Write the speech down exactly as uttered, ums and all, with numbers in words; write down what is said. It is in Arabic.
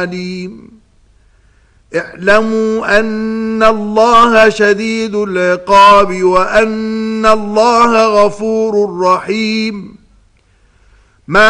عليم. اعلموا أن الله شديد العقاب وأن الله غفور رحيم.